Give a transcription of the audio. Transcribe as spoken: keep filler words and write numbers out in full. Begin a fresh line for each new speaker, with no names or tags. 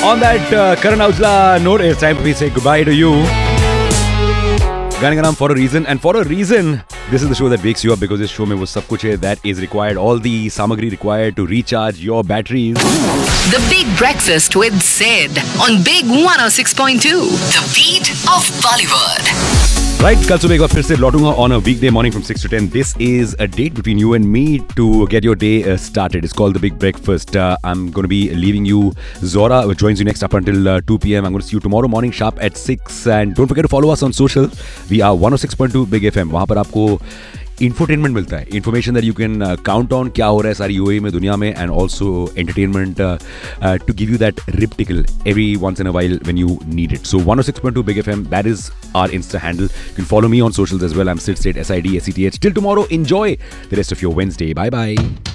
On that uh, Karan Aujla note, it's time we say goodbye to you. गाने का नाम For a Reason, and for a reason, this is the show that wakes you up because this show में वो सब कुछ है that is required, all the samagri required to recharge your batteries.
The Big Breakfast with Sid on Big one oh six point two, the beat of Bollywood.
Right, कल सुबह एक बार फिर से लौटूंगा on a weekday morning from six to ten. This is a date between you and me to get your day uh, started. It's called The Big Breakfast. Uh, I'm going to be leaving you. Zora joins you next up until uh, two p.m. I'm going to see you tomorrow morning sharp at six. And don't forget to follow us on social. We are one oh six point two Big F M. वहाँ पर आपको infotainment मिलता है, information that you can count on क्या हो रहा है सारी यूएई में, दुनिया में, and also entertainment to give you that rib tackle every once in a while when you need it. So one oh six point two Big F M, that is our Insta handle. You can follow me on socials as well. I'm Sid State, S I D S E T H. Till tomorrow, enjoy the rest of your Wednesday. Bye bye.